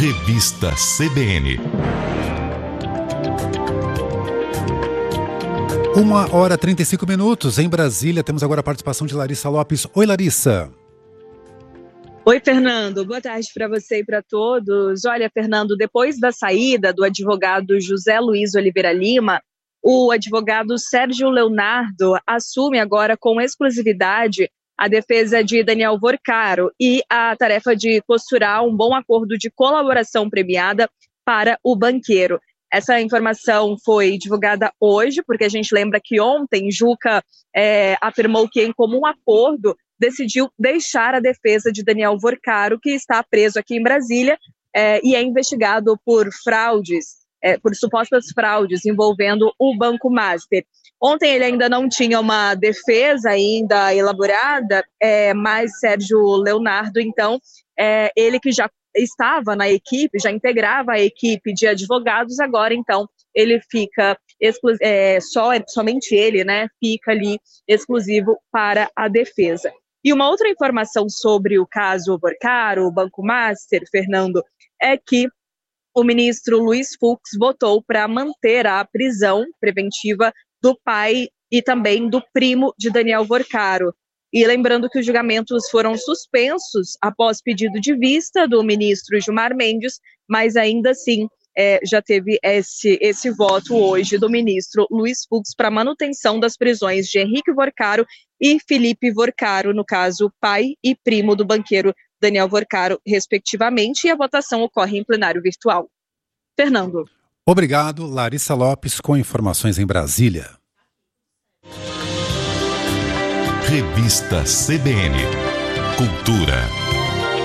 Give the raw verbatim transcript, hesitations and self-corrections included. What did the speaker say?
Revista C B N. Uma hora e trinta e cinco minutos em Brasília. Temos agora a participação de Larissa Lopes. Oi, Larissa. Oi, Fernando. Boa tarde para você e para todos. Olha, Fernando, depois da saída do advogado José Luiz Oliveira Lima, o advogado Sérgio Leonardo assume agora com exclusividade a defesa de Daniel Vorcaro e a tarefa de costurar um bom acordo de colaboração premiada para o banqueiro. Essa informação foi divulgada hoje, porque a gente lembra que ontem Juca é, afirmou que, em comum acordo, decidiu deixar a defesa de Daniel Vorcaro, que está preso aqui em Brasília é, e é investigado por fraudes, é, por supostas fraudes envolvendo o Banco Master. Ontem ele ainda não tinha uma defesa ainda elaborada, é, mas Sérgio Leonardo, então, é, ele que já estava na equipe, já integrava a equipe de advogados, agora então ele fica, exclu- é, só, somente ele, né, fica ali exclusivo para a defesa. E uma outra informação sobre o caso Vorcaro, o Banco Master, Fernando, é que o ministro Luiz Fux votou para manter a prisão preventiva do pai e também do primo de Daniel Vorcaro. E lembrando que os julgamentos foram suspensos após pedido de vista do ministro Gilmar Mendes, mas ainda assim é, já teve esse, esse voto hoje do ministro Luiz Fux para manutenção das prisões de Henrique Vorcaro e Felipe Vorcaro, no caso pai e primo do banqueiro Daniel Vorcaro, respectivamente, e a votação ocorre em plenário virtual. Fernando. Obrigado, Larissa Lopes, com informações em Brasília. Revista C B N. Cultura.